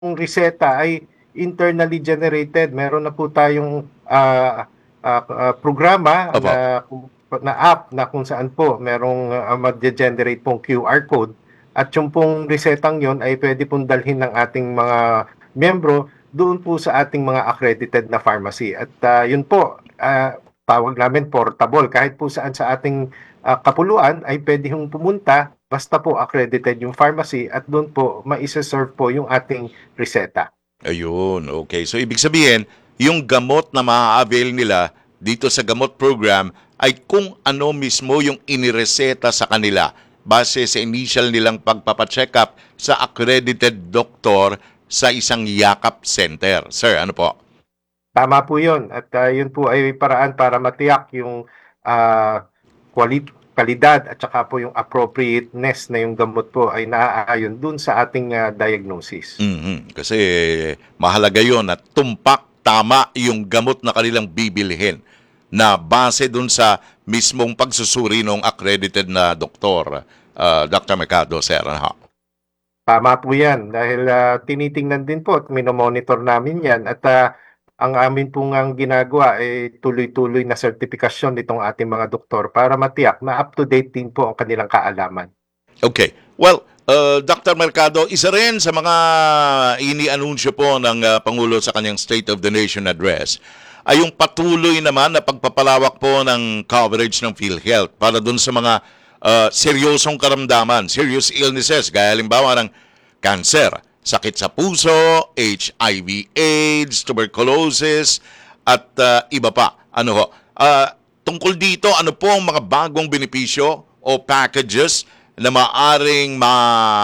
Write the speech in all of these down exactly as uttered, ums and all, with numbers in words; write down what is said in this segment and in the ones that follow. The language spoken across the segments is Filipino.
reseta ay internally generated. Meron na po tayong ah, ah, ah, programa Opo. na na app na kung saan po merong uh, magge-generate pong Q R code at yung pong resetang yon ay pwede pong dalhin ng ating mga miyembro doon po sa ating mga accredited na pharmacy. At uh, yun po, uh, tawag namin portable. Kahit po saan sa ating uh, kapuluan ay pwede hong pumunta basta po accredited yung pharmacy at doon po maisa-serve po yung ating reseta. Ayun, okay. So ibig sabihin, yung gamot na maa-avail nila dito sa gamot program ay kung ano mismo yung inireseta sa kanila base sa initial nilang pagpapacheck up sa accredited doctor sa isang yakap center. Sir, ano po? Tama po yun at uh, yun po ay paraan para matiyak yung uh, quality, kalidad at saka po yung appropriateness na yung gamot po ay naaayon dun sa ating uh, diagnosis. Mhm. Kasi mahalaga yon at tumpak tama yung gamot na kanilang bibilhin na base dun sa mismong pagsusuri ng accredited na doktor. Uh, doctor Mercado, sir. Ano ho? Tama po yan dahil uh, tinitingnan din po at minomonitor namin yan at uh, ang amin pong ang ginagawa ay tuloy-tuloy na sertifikasyon nitong ating mga doktor para matiyak na up-to-date din po ang kanilang kaalaman. Okay. Well, uh, doctor Mercado, isa rin sa mga ini-anunsyo po ng uh, Pangulo sa kanyang State of the Nation address ay yung patuloy naman na pagpapalawak po ng coverage ng PhilHealth para dun sa mga uh, seryosong karamdaman, serious illnesses, gaya halimbawa ng cancer, sakit sa puso, H I V AIDS, tuberculosis, at uh, iba pa. Ano ho? Uh, tungkol dito, ano po ang mga bagong benepisyo o packages na maaring ma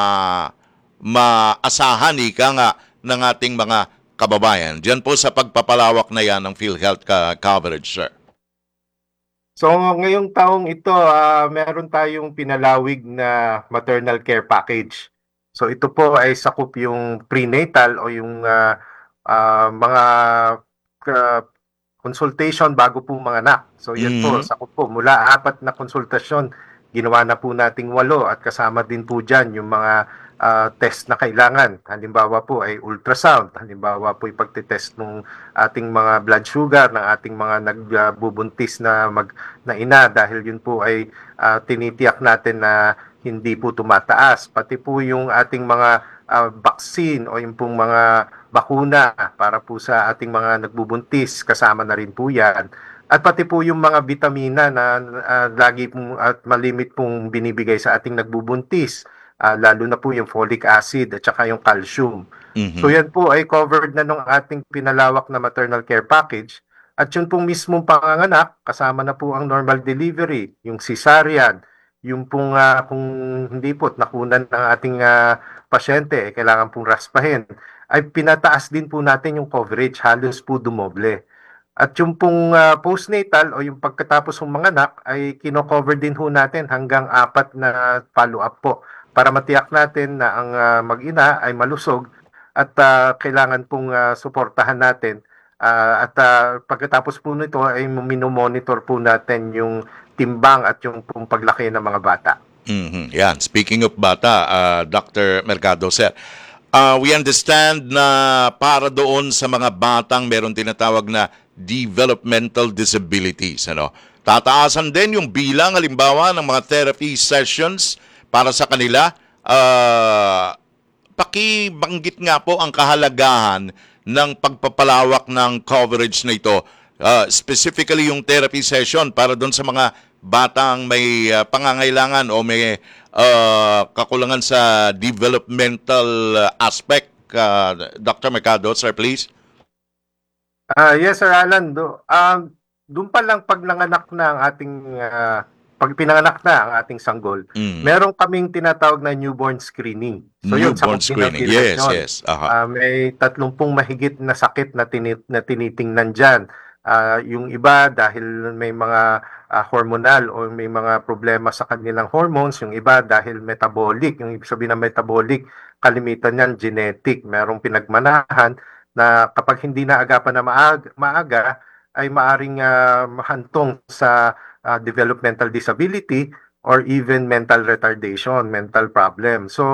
maasahan ika nga ng ating mga kababayan diyan po sa pagpapalawak na yan ng PhilHealth ka coverage, sir? So ngayong taong ito, uh, meron tayong pinalawig na maternal care package. So ito po ay sakop yung prenatal o yung uh, uh, mga uh, consultation bago po manganak. So yan po, Mhm. sakop po mula apat na konsultasyon, ginawa na po nating walo at kasama din po dyan yung mga uh, test na kailangan. Halimbawa po ay ultrasound, halimbawa po yung pagtitest ng ating mga blood sugar, ng ating mga nagbubuntis na mag na ina dahil yun po ay uh, tinitiyak natin na hindi po tumataas. Pati po yung ating mga uh, vaccine o yung pong mga bakuna para po sa ating mga nagbubuntis, kasama na rin po yan. At pati po yung mga vitamina na uh, lagi pong at malimit pong binibigay sa ating nagbubuntis, uh, lalo na po yung folic acid at saka yung calcium. So Mhm. yan po ay covered na ng ating pinalawak na maternal care package. At yun pong mismong panganganak, kasama na po ang normal delivery, yung cesarean, yung pong uh, kung hindi po nakunan ng ating uh, pasyente, eh, kailangan pong raspahin, ay pinataas din po natin yung coverage, halos po dumoble. At yung pong uh, postnatal o yung pagkatapos ng mga anak ay kino-cover din ho natin hanggang apat na follow-up po para matiyak natin na ang uh, mag-ina ay malusog at uh, kailangan pong uh, suportahan natin. Uh, at uh, pagkatapos po nito ay minomonitor po natin yung timbang at yung pong paglaki ng mga bata. Mhm. Yan. Speaking of bata, uh, doctor Mercado, sir, uh, we understand na para doon sa mga batang meron tinatawag na developmental disabilities. Ano? Tataasan din yung bilang, halimbawa, ng mga therapy sessions para sa kanila. Uh, pakibanggit nga po ang kahalagahan ng pagpapalawak ng coverage na ito. Uh, specifically yung therapy session para doon sa mga batang may uh, pangangailangan o may uh, kakulangan sa developmental uh, aspect. Uh, doctor Mercado, sir, please. Ah, yes, Sir Alan. Do, um, doon pa lang pag nanganak na ang ating ah, pag pinanganak na ang ating sanggol, Mm. meron kaming tinatawag na newborn screening. So yun, Newborn sakop din ng screening. PhilHealth Yes, yun. yes. Aha. Ah, may tatlumpung mahigit na sakit na, tinit, na tinitingnan dyan. Ah, yung iba dahil may mga ah, hormonal o may mga problema sa kanilang hormones, yung iba dahil metabolic. Yung ibig sabihin ng metabolic, kalimitan yan genetic. Merong pinagmanahan na kapag hindi naagapan na maaga, maaga ay maaring uh, mahantong sa uh, developmental disability or even mental retardation, mental problem. So,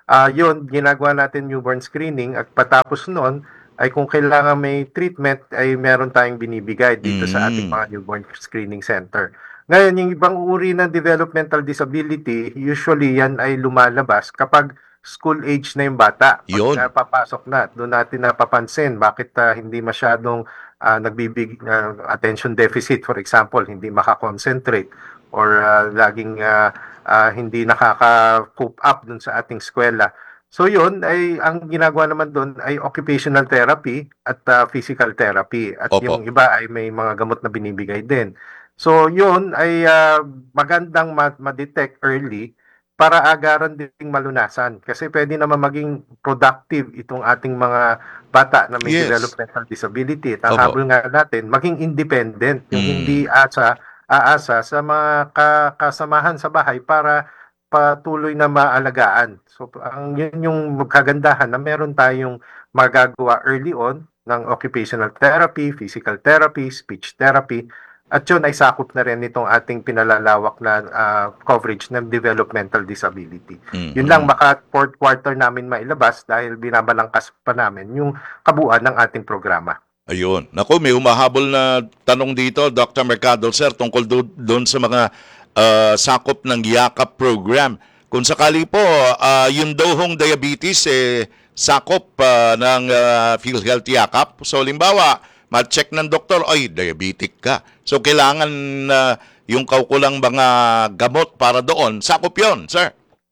Ah, yun, ginagawa natin newborn screening at patapos noon ay kung kailangan may treatment ay meron tayong binibigay dito sa ating Mm. mga newborn screening center. Ngayon, yung ibang uri ng developmental disability, usually yan ay lumalabas kapag school age na yung bata. Pag ah, Yun. papasok na, doon natin napapansin bakit ah, hindi masyadong ah, nagbibig ah, attention deficit, for example, hindi makakonsentrate or ah, laging ah, ah, hindi nakaka-cope up dun sa ating eskwela. So yun ay ang ginagawa naman doon ay occupational therapy at ah, physical therapy at yung Opo. iba ay may mga gamot na binibigay din. So yun ay ah, magandang ma- ma-detect early para agaran ding malunasan kasi pwede naman maging productive itong ating mga bata na may Yes. developmental disability. At ang Opo. habol nga natin, maging independent, yung hindi Mm. asa aasa sa mga ka- kasamahan sa bahay para patuloy na maalagaan. So ang yun yung kagandahan na meron tayong magagawa early on ng occupational therapy, physical therapy, speech therapy, at yun ay sakop na rin itong ating pinalalawak na ah, coverage ng developmental disability. Yun lang, Mhm. baka fourth quarter namin mailabas dahil binabalangkas pa namin yung kabuuan ng ating programa. Ayun. Naku, may humahabol na tanong dito, Doctor Mercado, sir, tungkol do- doon sa mga ah, sakop ng Yakap program. Kung sakali po, ah, yung daw hong diabetes, eh, sakop ah, ng ah, PhilHealth Yakap. So, limbawa, ma-check ng doktor, ay, diabetic ka. So, kailangan na yung kaukulang mga gamot para doon, sakop yon, sir.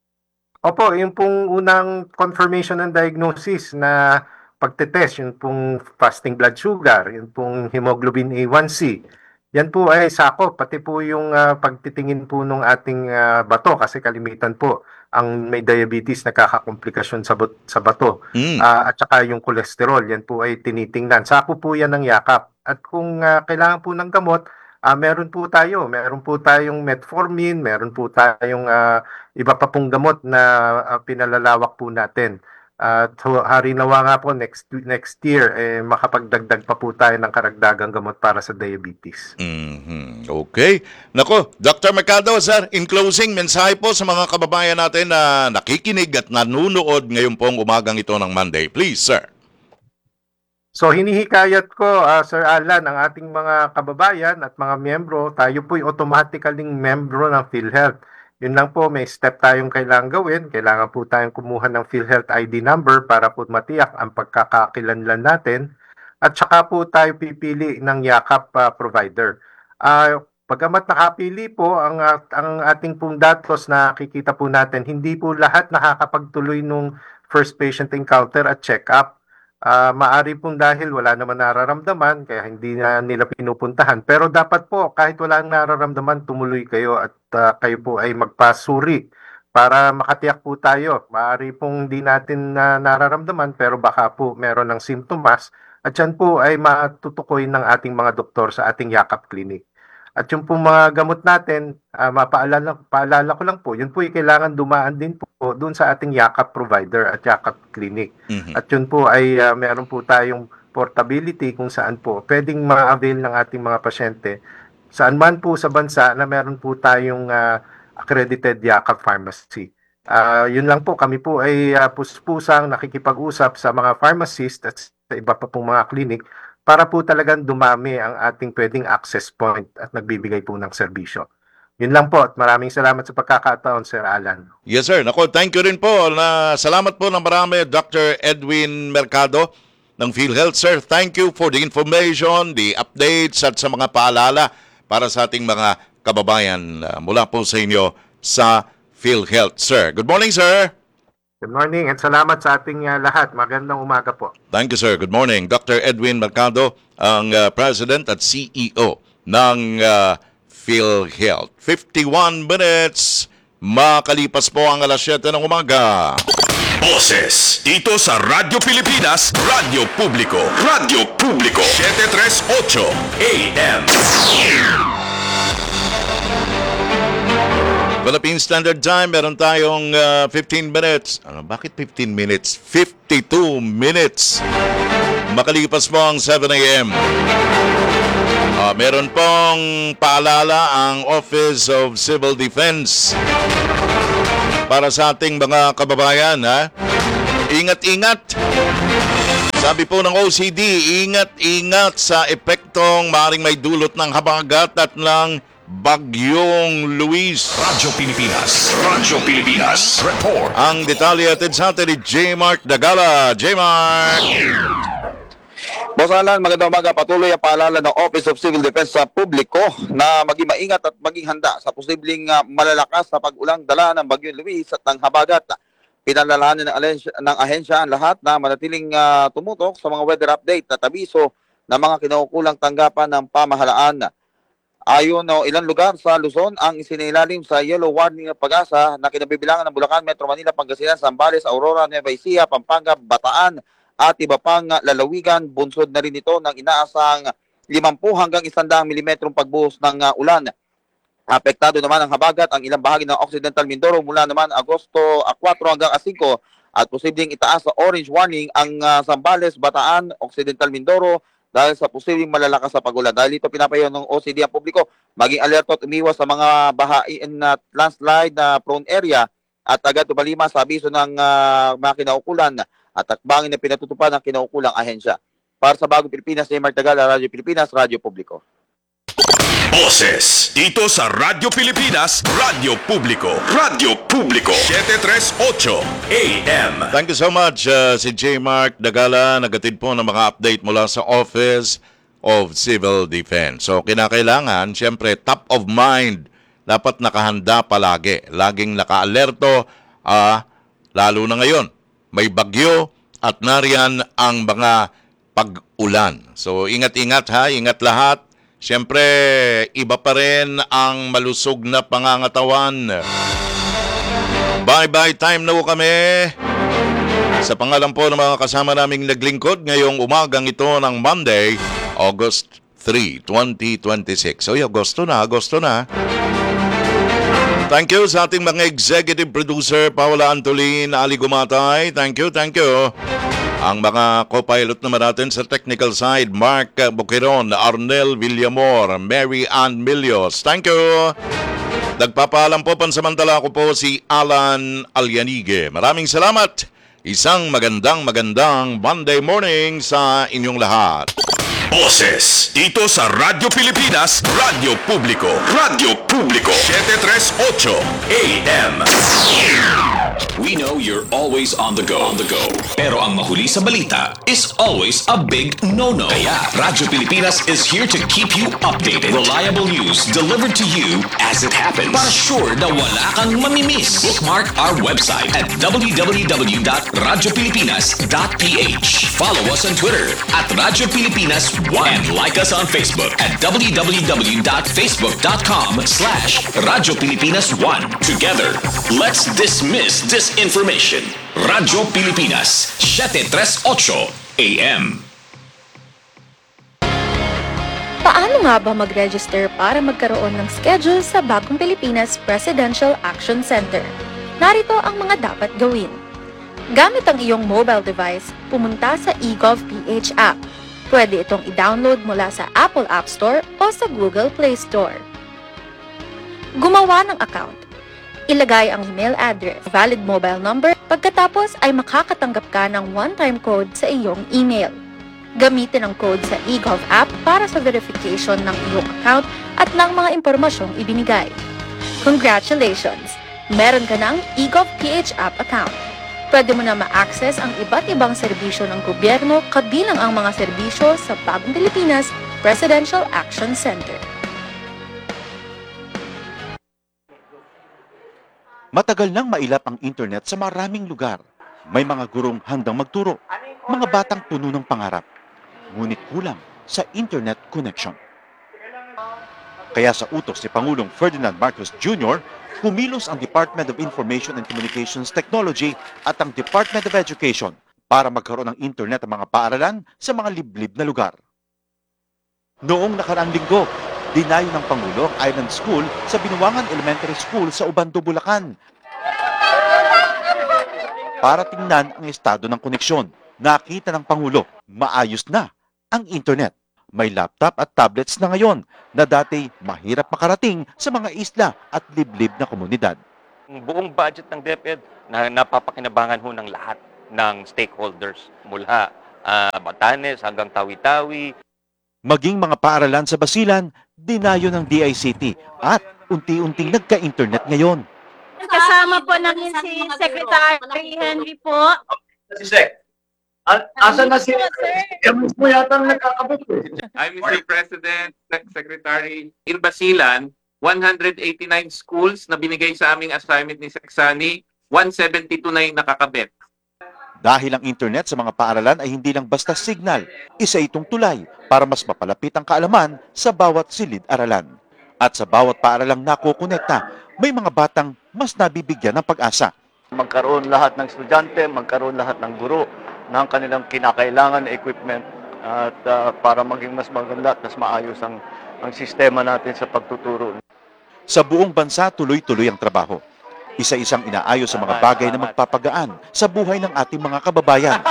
Opo, yung pong unang confirmation ng diagnosis na pagtetest, yung pong fasting blood sugar, yung pong hemoglobin A one C, yan po ay sakop, pati po yung ah, pagtitingin po ng ating ah, bato kasi kalimitan po ang may diabetes nakakakomplikasyon sa, but- sa bato. Mm. Ah, at saka yung cholesterol, yan po ay tinitingnan. Sakop po yan ng yakap. At kung ah, kailangan po ng gamot, ah, meron po tayo, meron po tayong metformin, meron po tayong ah, iba pa pong gamot na ah, pinalalawak po natin. At uh, hari nawa nga po next next year eh makapagdagdag pa po tayo ng karagdagang gamot para sa diabetes. Mhm. Okay. Nako, Doctor Mercado, sir, in closing, mensahe po sa mga kababayan natin na nakikinig at nanunood ngayon pong umagang ito ng Monday. Please, sir. So hinihikayat ko ah, Sir Alan ang ating mga kababayan at mga miyembro, tayo po'y automatically membro ng PhilHealth. Yun lang po, may step tayong kailangan gawin. Kailangan po tayong kumuha ng PhilHealth I D number para po matiyak ang pagkakakilanlan natin. At saka po tayo pipili ng yakap ah, provider. Ah, pagamat nakapili po ang, at- ang ating pong datos na nakikita po natin, hindi po lahat nakakapagtuloy nung first patient encounter at check-up. Ah, maari pong dahil wala naman nararamdaman kaya hindi na nila pinupuntahan. Pero dapat po kahit wala nararamdaman, tumuloy kayo at ah, kayo po ay magpasuri para makatiyak po tayo. Maari pong di natin na nararamdaman pero baka po meron ng simptomas at yan po ay matutukoy ng ating mga doktor sa ating Yakap Clinic. At yung pong mga gamot natin, ah, mapaalala, paalala ko lang po, yun po ay kailangan dumaan din po doon sa ating Yakap provider at Yakap Clinic. Mhm. At yun po ay ah, meron po tayong portability kung saan po pwedeng ma-avail ng ating mga pasyente saan man po sa bansa na meron po tayong ah, accredited Yakap Pharmacy. Ah, yun lang po, kami po ay ah, puspusang nakikipag-usap sa mga pharmacist at sa iba pa pong mga clinic para po talagang dumami ang ating pwedeng access point at nagbibigay po ng serbisyo. Yun lang po at maraming salamat sa pagkakataon, Sir Alan. Yes, sir. Nako, thank you rin po. Na, salamat po ng marami, Doctor Edwin Mercado ng PhilHealth, sir. Thank you for the information, the updates at sa mga paalala para sa ating mga kababayan uh, mula po sa inyo sa PhilHealth, sir. Good morning, sir. Good morning at salamat sa ating ah, lahat. Magandang umaga po. Thank you, sir. Good morning. Doctor Edwin Mercado, ang uh, President at C E O ng uh, PhilHealth. fifty-one minutes, makalipas po ang alas siyete ng umaga. Boses dito sa Radyo Pilipinas, Radyo Publiko, Radyo Publiko, seven thirty-eight A M. Philippine Standard Time, meron tayong uh, fifteen minutes. Ano, bakit fifteen minutes? fifty-two minutes. Makalipas po ang seven A M. Uh, meron pong paalala ang Office of Civil Defense. para sa ating mga kababayan, ha? Ingat-ingat. Sabi po ng O C D, ingat-ingat sa epektong maaaring may dulot ng habagat at ng Bagyong Luis. Radyo Pilipinas. Radyo Pilipinas. Report. Ang detalye atid sa atin ni J. Mark Dagala. J. Mark! Boss Alan, magandang umaga. Patuloy ang paalala ng Office of Civil Defense sa publiko na maging maingat at maging handa sa posibleng uh, malalakas na pag-ulang dala ng Bagyong Luis at ng habagat. Pinalalahanan ng, alensya, ng ahensya ang lahat na manatiling uh, tumutok sa mga weather update at abiso ng mga kinaukulang tanggapan ng pamahalaan. Ayon no, ilang lugar sa Luzon ang isinailalim sa yellow warning ng pag-asa na kinabibilangan ng Bulacan, Metro Manila, Pangasinan, Zambales, Aurora, Nueva Ecija, Pampanga, Bataan at iba pang lalawigan. Bunsod na rin ito ng inaasang limampu hanggang isandang milimetrong pagbuhos ng uh, ulan. Apektado naman ang habagat ang ilang bahagi ng Occidental Mindoro mula naman Agosto four hanggang cinco at posibleng itaas sa orange warning ang uh, Zambales, Bataan, Occidental Mindoro dahil sa posibleng malalakas sa pagulan. Dahil ito pinapayo ng O C D ang publiko, maging alerto at umiwas sa mga bahain na landslide na prone area at agad tumalima sa abiso ng uh, mga kinaukulan at akbangin na pinatutupad ng kinaukulang ahensya. Para sa Bagong Pilipinas, J. Mark Dagala, Radyo Pilipinas, Radyo Publiko. Boses dito sa Radyo Pilipinas, Radyo Publiko. Radyo Publiko. seven tres eight A M. Thank you so much, uh, si J. Mark Dagala. Nagatid po ng mga update mula sa Office of Civil Defense. So, kinakailangan, siyempre, top of mind. Dapat nakahanda palagi. Laging naka-alerto, uh, lalo na ngayon. May bagyo at nariyan ang mga pag-ulan. So, ingat-ingat ha, ingat lahat. Siyempre, iba pa rin ang malusog na pangangatawan. Bye-bye time na po kami. Sa pangalan po ng mga kasama naming naglingkod ngayong umagang ito ng Monday, August third, twenty twenty-six. So, Agosto na, Agosto na. Thank you sa ating mga executive producer, Paula Antolin, Ali Gumatay. Thank you, thank you. Ang mga co-pilot naman natin sa technical side, Mark Buquiron, Arnel Villamor, Mary Ann Milios. Thank you. Nagpapaalam po pansamantala ko po si Alan Alyanige. Maraming salamat. Isang magandang magandang Monday morning sa inyong lahat. Boses dito sa Radyo Pilipinas, Radyo Publiko. Radyo Publiko. seven tres eight A M. We know you're always on the go. On the go. Pero ang mahuli sa balita is always a big no-no. Kaya Radyo Pilipinas is here to keep you updated. Reliable news delivered to you as it happens. Para sure na wala kang mamimiss. Bookmark our website at w w w dot radyo pilipinas dot p h. Follow us on Twitter at Radyo Pilipinas one and like us on Facebook at w w w dot facebook dot com slash Radyo Pilipinas one. Together, let's dismiss disinformation. Radyo Pilipinas, seven tres eight A M. Paano nga ba mag-register para magkaroon ng schedule sa Bagong Pilipinas Presidential Action Center? Narito ang mga dapat gawin. Gamit ang iyong mobile device, pumunta sa eGovPH app. Pwede itong i-download mula sa Apple App Store o sa Google Play Store. Gumawa ng account. Ilagay ang email address, valid mobile number, pagkatapos ay makakatanggap ka ng one-time code sa iyong email. Gamitin ang code sa eGov app para sa verification ng iyong account at ng mga impormasyong ibinigay. Congratulations! Meron ka ng eGovPH app account. Pwede mo na ma-access ang iba't ibang serbisyo ng gobyerno kabilang ang mga serbisyo sa Bagong Pilipinas Presidential Action Center. Matagal nang mailap ang internet sa maraming lugar. May mga gurong handang magturo, mga batang puno ng pangarap. Ngunit kulang sa internet connection. Kaya sa utos ni Pangulong Ferdinand Marcos Junior, kumilos ang Department of Information and Communications Technology at ang Department of Education para magkaroon ng internet ang mga paaralan sa mga liblib na lugar. Noong nakaraang linggo, dinayo ng Pangulo ang Island School sa Binuangan Elementary School sa Ubando, Bulacan. Para tingnan ang estado ng koneksyon, nakita ng Pangulo, maayos na ang internet. May laptop at tablets na ngayon na dati mahirap makarating sa mga isla at liblib na komunidad. Ang buong budget ng DepEd na napapakinabangan ho ng lahat ng stakeholders mula ah, Batanes hanggang Tawi-Tawi. Maging mga paaralan sa Basilan, dinayo ng D I C T at unti-unting nagka-internet ngayon. Kasama po namin si Secretary Henry po. Si Sec. Asa na si... Emus mo yata ang nagkakabot eh. I'm Mister President, Sec- Secretary, in Basilan, one hundred eighty-nine schools na binigay sa aming assignment ni Seksani, one seventy-two na yung nakakabit. Dahil ang internet sa mga paaralan ay hindi lang basta signal, isa itong tulay para mas mapalapit ang kaalaman sa bawat silid-aralan. At sa bawat paaralang nakukonekta, may mga batang mas nabibigyan ng pag-asa. Magkaroon lahat ng estudyante, magkaroon lahat ng guro ng kanilang kinakailangan na equipment at ah, para maging mas maganda at mas maayos ang, ang sistema natin sa pagtuturo. Sa buong bansa, tuloy-tuloy ang trabaho. Isa-isang inaayos sa mga bagay na magpapagaan sa buhay ng ating mga kababayan.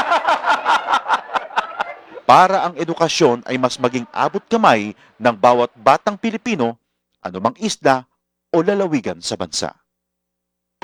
Para ang edukasyon ay mas maging abot kamay ng bawat batang Pilipino, anumang isla o lalawigan sa bansa.